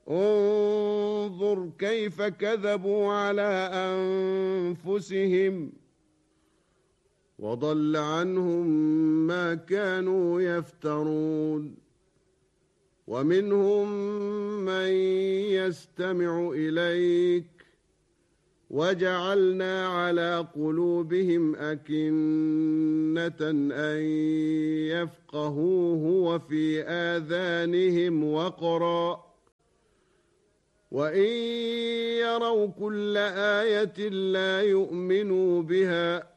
انظر كيف كذبوا على أنفسهم وضل عنهم ما كانوا يفترون ومنهم من يستمع إليك وجعلنا على قلوبهم أكنة أن يفقهوه وفي آذانهم وقرا وإن يروا كل آية لا يؤمنوا بها